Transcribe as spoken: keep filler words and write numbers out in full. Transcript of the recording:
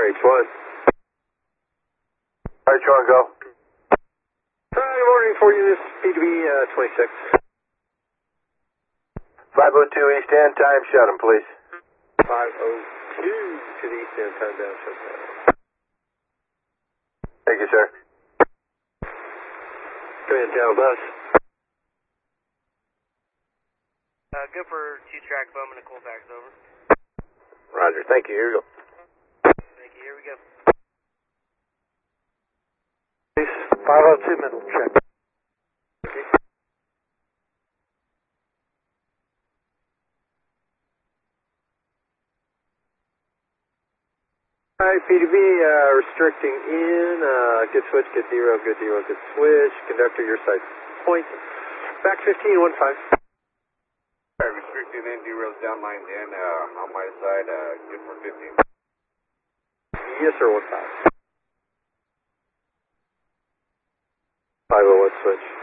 H one. R H one, go. Uh, good morning, four units, P to B uh, twenty-six. five oh two East End, time shut him, please. five oh two to the east end, time down, shut down. Thank you, sir. Command down bus. Uh, go for two-track Bowman to Colfax, over. Roger, thank you, here we go. Thank you, here we go. five oh two middle, check. Alright, P to B, uh, restricting in, uh, good switch, good zero, good zero, good switch. Conductor, your side point. Back fifteen, one five. Alright, restricting in, D-rails down line in, uh, on my side, uh, good for fifteen. Yes, sir, one five. five oh one switch.